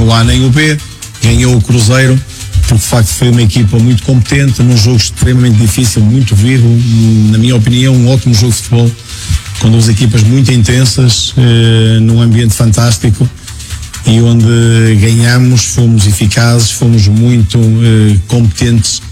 o A nem o B, ganhou o Cruzeiro, porque de facto foi uma equipa muito competente, num jogo extremamente difícil, muito vivo, na minha opinião um ótimo jogo de futebol, com duas equipas muito intensas, num ambiente fantástico, e onde ganhamos, fomos eficazes, fomos muito competentes,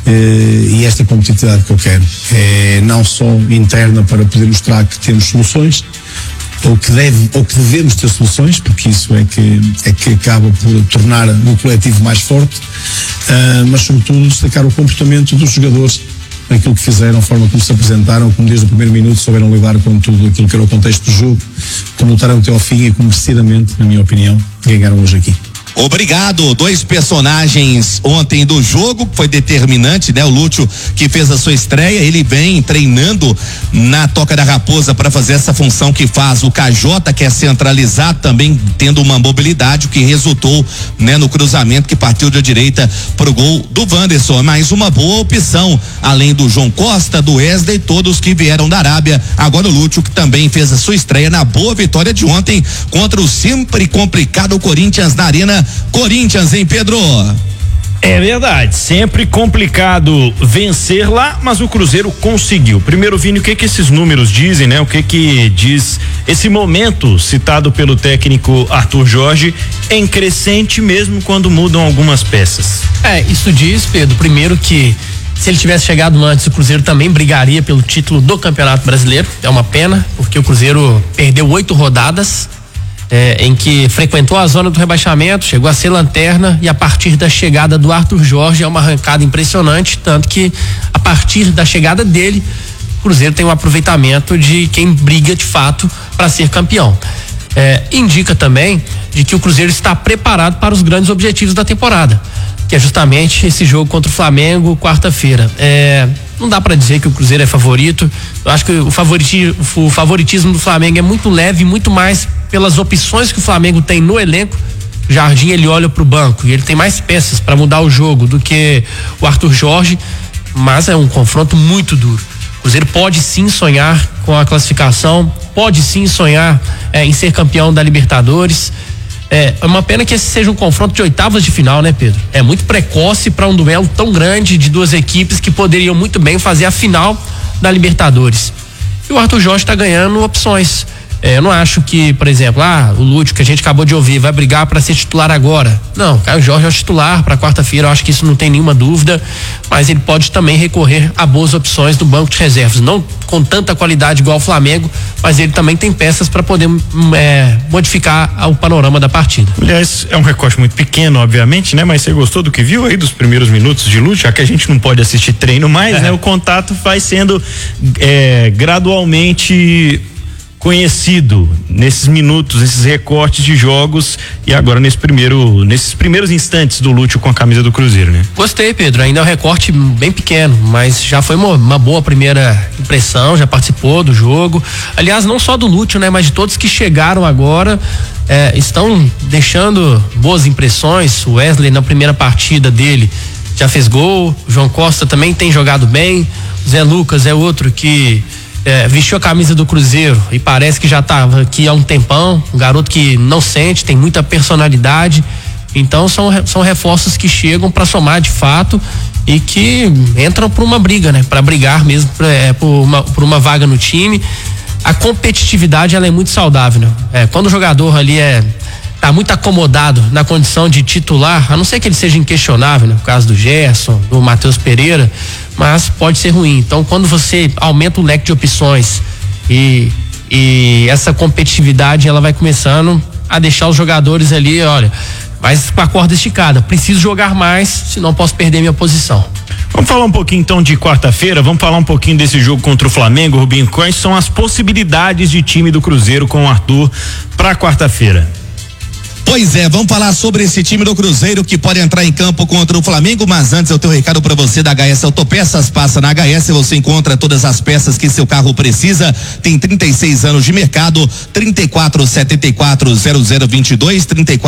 e esta competitividade que eu quero é não só interna para poder mostrar que temos soluções, ou que devemos ter soluções, porque isso é que acaba por tornar o coletivo mais forte, mas sobretudo destacar o comportamento dos jogadores, aquilo que fizeram, a forma como se apresentaram, como desde o primeiro minuto souberam lidar com tudo aquilo que era o contexto do jogo, como lutaram até ao fim e como merecidamente, na minha opinião, ganharam hoje aqui. Obrigado, 2 personagens ontem do jogo, foi determinante, né? O Lúcio, que fez a sua estreia, ele vem treinando na Toca da Raposa para fazer essa função que faz o KJ, que é centralizar, também tendo uma mobilidade, o que resultou, né, no cruzamento que partiu da direita pro gol do Wanderson. Mais uma boa opção, além do João Costa, do Wesley, todos que vieram da Arábia. Agora o Lúcio, que também fez a sua estreia na boa vitória de ontem contra o sempre complicado Corinthians na Arena Corinthians, hein, Pedro? É verdade, sempre complicado vencer lá, mas o Cruzeiro conseguiu. Primeiro, Vini, o que esses números dizem, né? O que diz esse momento citado pelo técnico Arthur Jorge em crescente mesmo quando mudam algumas peças? Isso diz, Pedro, primeiro que se ele tivesse chegado antes, o Cruzeiro também brigaria pelo título do Campeonato Brasileiro. É uma pena, porque o Cruzeiro perdeu 8 rodadas, em que frequentou a zona do rebaixamento, chegou a ser lanterna, e a partir da chegada do Arthur Jorge é uma arrancada impressionante, tanto que a partir da chegada dele, o Cruzeiro tem um aproveitamento de quem briga de fato para ser campeão. Indica também de que o Cruzeiro está preparado para os grandes objetivos da temporada, que é justamente esse jogo contra o Flamengo quarta-feira. Não dá para dizer que o Cruzeiro é favorito. Eu acho que o favoritismo do Flamengo é muito leve, muito mais pelas opções que o Flamengo tem no elenco. O Jardim, ele olha pro banco e ele tem mais peças para mudar o jogo do que o Arthur Jorge, mas é um confronto muito duro. O Cruzeiro pode sim sonhar com a classificação, pode sim sonhar em ser campeão da Libertadores. É uma pena que esse seja um confronto de oitavas de final, né, Pedro? É muito precoce para um duelo tão grande de duas equipes que poderiam muito bem fazer a final da Libertadores. E o Arthur Jorge está ganhando opções. Eu não acho que, por exemplo, o Lúcio, que a gente acabou de ouvir, vai brigar para ser titular agora. Não, Caio Jorge é o titular para quarta-feira, eu acho que isso não tem nenhuma dúvida, mas ele pode também recorrer a boas opções do banco de reservas, não com tanta qualidade igual o Flamengo, mas ele também tem peças para poder modificar o panorama da partida. Aliás, é um recorte muito pequeno, obviamente, né? Mas você gostou do que viu aí dos primeiros minutos de Lúcio, já que a gente não pode assistir treino mais, né? O contato vai sendo gradualmente conhecido nesses minutos, nesses recortes de jogos, e agora nesses primeiros instantes do Lúcio com a camisa do Cruzeiro, né? Gostei, Pedro, ainda é um recorte bem pequeno, mas já foi uma boa primeira impressão, já participou do jogo, aliás, não só do Lúcio, né, mas de todos que chegaram agora, estão deixando boas impressões. O Wesley, na primeira partida dele, já fez gol, o João Costa também tem jogado bem, o Zé Lucas é outro que vestiu a camisa do Cruzeiro e parece que já estava aqui há um tempão, um garoto que não sente, tem muita personalidade, então são reforços que chegam para somar de fato e que entram por uma briga, né? Para brigar mesmo por uma vaga no time. A competitividade, ela é muito saudável, né? Quando o jogador ali tá muito acomodado na condição de titular, a não ser que ele seja inquestionável, né? No caso do Gerson, do Matheus Pereira, mas pode ser ruim. Então, quando você aumenta o leque de opções e essa competitividade, ela vai começando a deixar os jogadores ali, olha, mais com a corda esticada, preciso jogar mais, senão posso perder minha posição. Vamos falar um pouquinho então de quarta-feira, vamos falar um pouquinho desse jogo contra o Flamengo, Rubinho. Quais são as possibilidades de time do Cruzeiro com o Arthur para quarta-feira? Pois é, vamos falar sobre esse time do Cruzeiro que pode entrar em campo contra o Flamengo, mas antes eu tenho um recado para você da HS Autopeças. Passa na HS, você encontra todas as peças que seu carro precisa. Tem 36 anos de mercado. 3474-0022,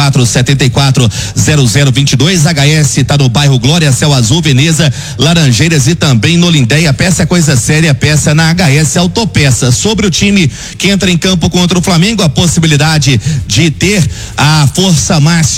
3474-0022. HS tá no bairro Glória, Céu Azul, Veneza, Laranjeiras e também no Lindéia. Peça é coisa séria, peça na HS Autopeças. Sobre o time que entra em campo contra o Flamengo, a possibilidade de ter a força máxima